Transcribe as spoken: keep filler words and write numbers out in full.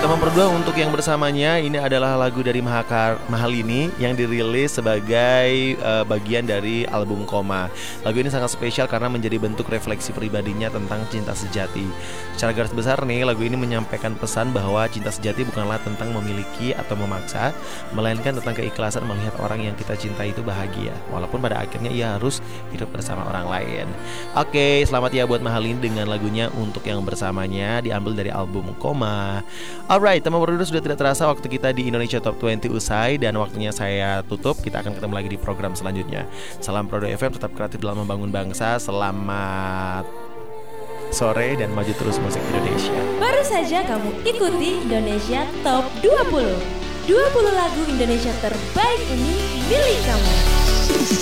teman berdua, untuk yang bersamanya ini adalah lagu dari Mahakar Mahalini yang dirilis sebagai uh, bagian dari album Koma. Lagu ini sangat spesial karena menjadi bentuk refleksi pribadinya tentang cinta sejati. Secara garis besar nih, lagu ini menyampaikan pesan bahwa cinta sejati bukanlah tentang memiliki atau memaksa, melainkan tentang keikhlasan melihat orang yang kita cintai itu bahagia, walaupun pada akhirnya ia harus hidup bersama orang lain. Oke, selamat ya buat Mahalini dengan lagunya Untuk Yang Bersamanya, diambil dari album Koma. Alright, teman berdua, sudah tidak terasa waktu kita di Indonesia Top dua puluh usai dan waktunya saya tutup. Kita akan ketemu lagi di program selanjutnya. Salam Prodo F M, tetap kreatif dalam membangun bangsa. Selamat sore dan maju terus musik Indonesia. Baru saja kamu ikuti Indonesia Top dua puluh. dua puluh lagu Indonesia terbaik ini milik kamu.